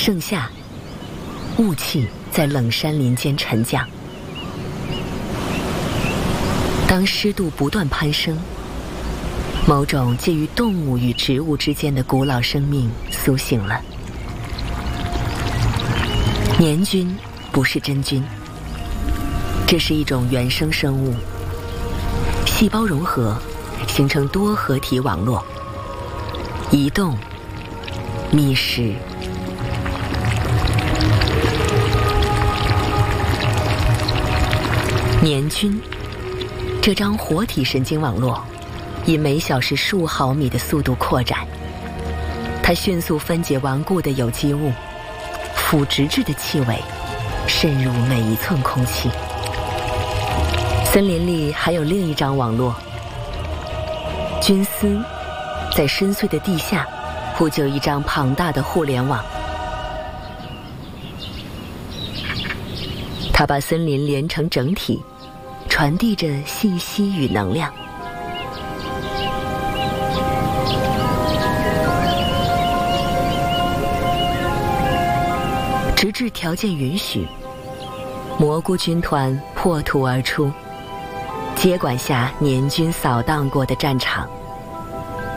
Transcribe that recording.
盛夏，雾气在冷山林间沉降。当湿度不断攀升，某种介于动物与植物之间的古老生命苏醒了。年菌不是真菌，这是一种原生生物，细胞融合形成多合体网络，移动、觅食。年菌这张活体神经网络以每小时数毫米的速度扩展，它迅速分解顽固的有机物，腐殖质的气味渗入每一寸空气。森林里还有另一张网络，菌丝在深邃的地下铺就一张庞大的互联网，它把森林连成整体，传递着信息与能量。直至条件允许，蘑菇军团破土而出，接管下年军扫荡过的战场。